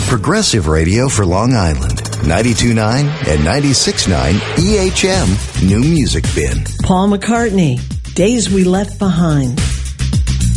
Progressive radio for Long Island. 92.9 and 96.9 EHM New Music Bin. Paul McCartney, Days We Left Behind.